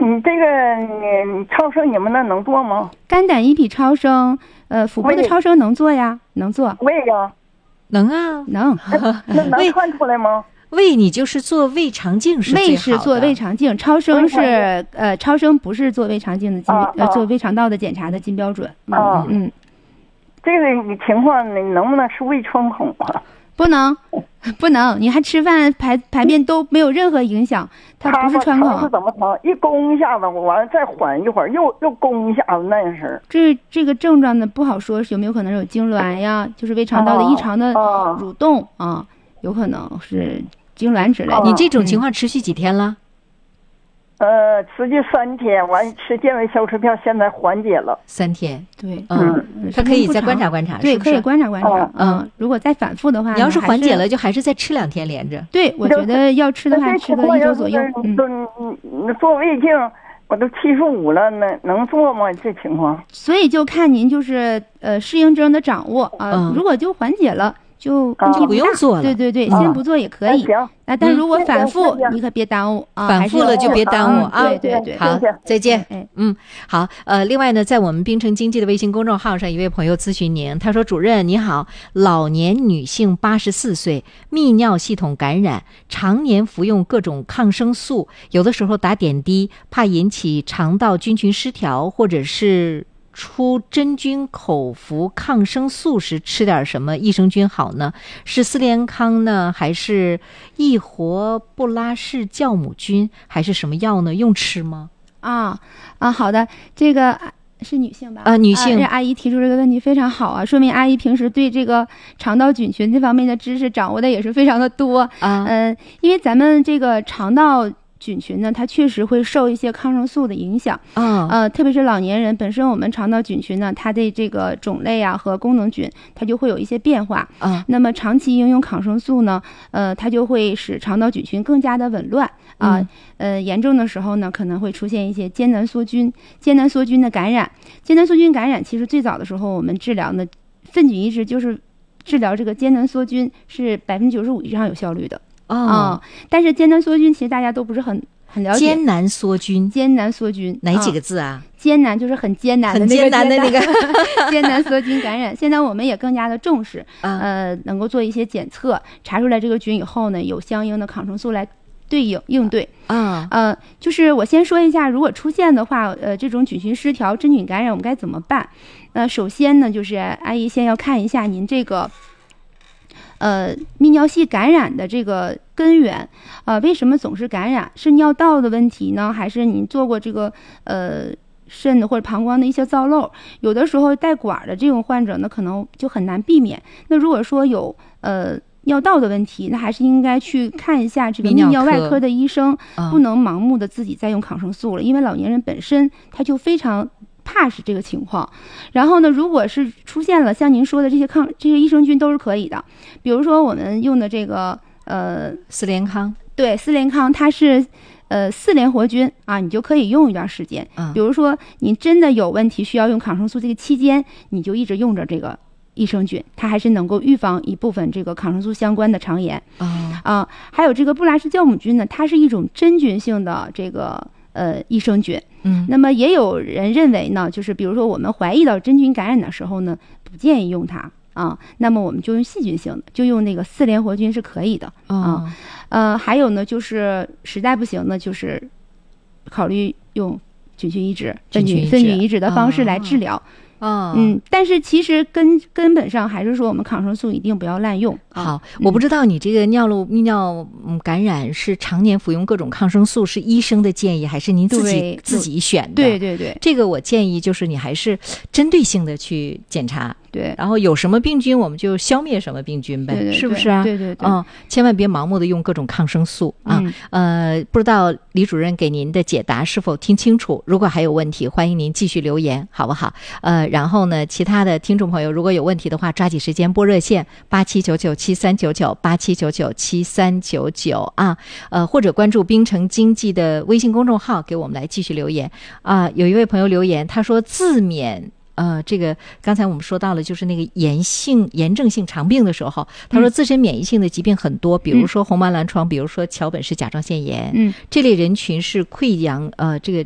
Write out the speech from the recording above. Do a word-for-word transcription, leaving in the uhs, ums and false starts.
你这个你超声你们那能做吗？ 肝胆胰脾超声，呃，腹部的超声能做呀，能做。 胃呀， 能啊， 能。 那能看出来吗？ 胃你就是做胃肠镜是最好的。 胃是做胃肠镜，超声是呃，超声不是做胃肠镜的金啊呃，做胃肠道的检查的金标准。 啊， 嗯， 这个情况你能不能是胃穿孔啊？ 不能，不能，你还吃饭排排便都没有任何影响，它不是穿孔。 是怎么疼？一弓一下子，我完了再缓一会儿，又又弓一下子那样式儿。 这这个症状呢不好说，有没有可能有痉挛呀？就是胃肠道的异常的蠕动啊，啊有可能是痉挛之类的。 你这种情况持续几天了？ 呃，持续三天，完吃健胃消食片，现在缓解了。 三天， 对， 嗯，他可以再观察观察， 对， 是不是可以观察观察，嗯，如果再反复的话， 你要是缓解了，就还是再吃两天连着。 对，我觉得要吃的话，吃个一周左右。 嗯，做胃镜，我都七十五了，能能做吗？这情况？ 所以就看您就是呃适应症的掌握啊，如果就缓解了。就就不用做了， 对对对，先不做也可以。 行， 啊，但如果反复，你可别耽误啊， 反复了就别耽误啊。 对对对， 好，再见。嗯，好。呃，另外呢，在我们冰城经济的微信公众号上，一位朋友咨询您，他说：“主任你好，老年女性八十四岁，泌尿系统感染，常年服用各种抗生素，有的时候打点滴，怕引起肠道菌群失调，或者是。”出真菌口服抗生素时吃点什么益生菌好呢？是斯联康呢，还是益活布拉氏酵母菌，还是什么药呢？用吃吗？ 啊啊，好的，这个是女性吧？ 啊，女性。 这阿姨提出这个问题非常好啊，说明阿姨平时对这个肠道菌群这方面的知识掌握的也是非常的多啊。嗯、呃，因为咱们这个肠道菌群呢，它确实会受一些抗生素的影响啊、哦，呃，特别是老年人本身，我们肠道菌群呢，它的这个种类啊和功能菌，它就会有一些变化啊、哦。那么长期应用抗生素呢，呃，它就会使肠道菌群更加的紊乱啊、嗯，呃，严重的时候呢，可能会出现一些艰难梭菌、艰难梭菌的感染。艰难梭菌感染，其实最早的时候我们治疗呢，粪菌移植就是治疗这个艰难梭菌是百分之九十五以上有效率的。哦、嗯，但是艰难梭菌其实大家都不是很很了解。 艰难梭菌， 艰难梭菌哪几个字啊？ 嗯、艰难就是很艰难的那个很艰难的那个艰难梭菌感染。现在我们也更加的重视， 啊、 呃，能够做一些检测，查出来这个菌以后呢，有相应的抗生素来对应应对。 啊， 呃，就是我先说一下，如果出现的话，呃，这种菌群失调、真菌感染，我们该怎么办？那、呃、首先呢，就是阿姨先要看一下您这个。呃，泌尿系感染的这个根源，呃，为什么总是感染？是尿道的问题呢，还是你做过这个呃肾或者膀胱的一些造漏？有的时候带管的这种患者呢，可能就很难避免。那如果说有呃尿道的问题，那还是应该去看一下这个泌尿外科的医生，不能盲目的自己再用抗生素了，因为老年人本身他就非常。怕是这个情况，然后呢，如果是出现了像您说的这些抗这些益生菌都是可以的，比如说我们用的这个呃斯联康， 对，斯联康它是呃四联活菌啊，你就可以用一段时间。 嗯， 比如说你真的有问题需要用抗生素，这个期间你就一直用着这个益生菌，它还是能够预防一部分这个抗生素相关的肠炎。 啊、 哦、啊，还有这个布拉氏酵母菌呢，它是一种真菌性的这个呃益生菌。 嗯， 那么也有人认为呢，就是比如说我们怀疑到真菌感染的时候呢，不建议用它啊。那么我们就用细菌性的，就用那个四联活菌是可以的啊。 哦、 呃，还有呢，就是实在不行呢，就是考虑用菌群移植、粪菌粪菌移植的方式来治疗。 哦， 嗯，但是其实根根本上还是说我们抗生素一定不要滥用。 好， 啊、 我不知道你这个尿路泌尿感染是常年服用各种抗生素，是医生的建议还是您自己自己选的？ 对对对， 这个我建议就是你还是针对性的去检查。 对， 然后有什么病菌我们就消灭什么病菌呗， 对对对， 是不是啊？ 对对对， 嗯，千万别盲目的用各种抗生素啊。 嗯、 呃，不知道李主任给您的解答是否听清楚？如果还有问题，欢迎您继续留言，好不好？呃，然后呢，其他的听众朋友如果有问题的话，抓紧时间拨热线八七九九七三九九八七九九七三九九啊，呃，或者关注冰城经济的微信公众号，给我们来继续留言啊。有一位朋友留言，他说自免。呃，这个刚才我们说到了，就是那个炎性炎症性肠病的时候，他说自身免疫性的疾病很多，嗯、比如说红斑狼疮，比如说桥本氏甲状腺炎， 嗯， 这类人群是溃疡，呃，这个